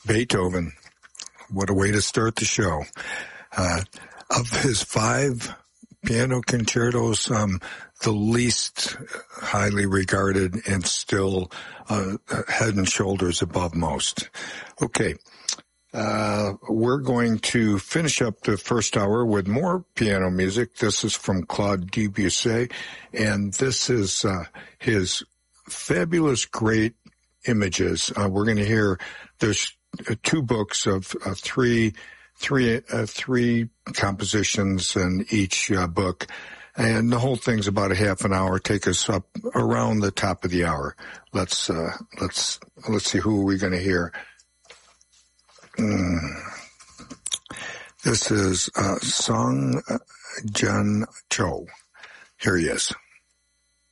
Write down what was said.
Beethoven. What a way to start the show. Of his 5 piano concertos, the least highly regarded and still head and shoulders above most. Okay. We're going to finish up the first hour with more piano music. This is from Claude Debussy, and this is his fabulous, great images. We're going to hear there's 2 books of three compositions in each book, and the whole thing's about a half an hour. Take us up around the top of the hour. Let's see who are we going to hear. This is Song Jun Cho. Here he is.